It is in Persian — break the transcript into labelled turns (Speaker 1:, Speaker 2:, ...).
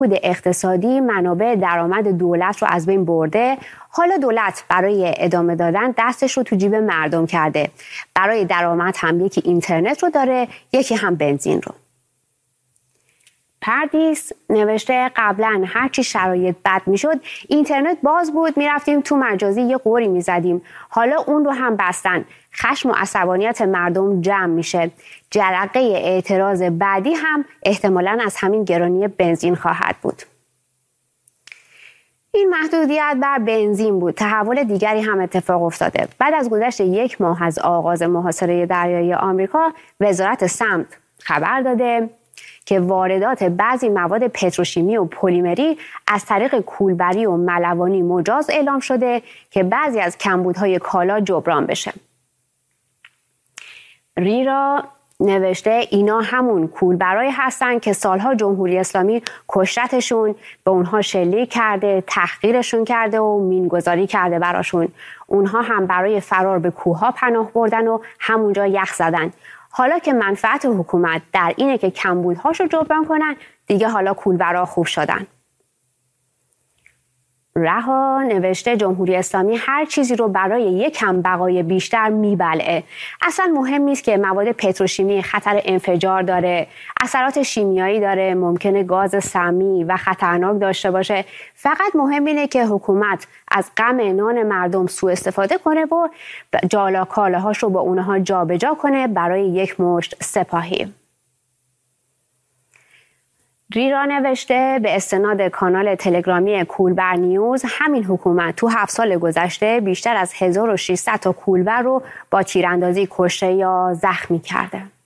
Speaker 1: اقتصادی منابع درآمد دولت رو از بین برده. حالا دولت برای ادامه دادن دستش رو تو جیب مردم کرده. برای درآمد هم یکی اینترنت رو داره، یکی هم بنزین رو. پردیس نوشته قبلا هرچی شرایط بد میشد اینترنت باز بود، میرفتیم تو مجازی یه قوری میزدیم. حالا اون رو هم بستن. خشم و عصبانیت مردم جمع میشه. جرقه اعتراض بعدی هم احتمالاً از همین گرانی بنزین خواهد بود. این محدودیت بر بنزین بود. تحول دیگری هم اتفاق افتاده. بعد از گذشت 1 ماه از آغاز محاصره دریایی آمریکا، وزارت سمت خبر داده که واردات بعضی مواد پتروشیمی و پلیمری از طریق کولبری و ملوانی مجاز اعلام شده که بعضی از کمبودهای کالا جبران بشه. ریرا نوشته اینا همون کولبرای هستن که سالها جمهوری اسلامی کشتشون، به اونها شلیک کرده، تحقیرشون کرده و مینگذاری کرده براشون. اونها هم برای فرار به کوهها پناه بردن و همونجا یخ زدن. حالا که منفعت حکومت در اینه که کمبودهاشو جبران کنن، دیگه حالا کولبرا خوب شدن. رها نوشته جمهوری اسلامی هر چیزی رو برای یک کم بقای بیشتر میبلعه. اصلا مهم نیست که مواد پتروشیمی خطر انفجار داره، اثرات شیمیایی داره، ممکنه گاز سمی و خطرناک داشته باشه. فقط مهم اینه که حکومت از غم نان مردم سوء استفاده کنه و جالا کالاهاش رو با اونها جابجا کنه برای یک مشت سپاهی. ریرا نوشته به استناد کانال تلگرامی کولبر نیوز، همین حکومت تو 7 سال گذشته بیشتر از 1600 تا کولبر رو با تیراندازی کشته یا زخمی کرده.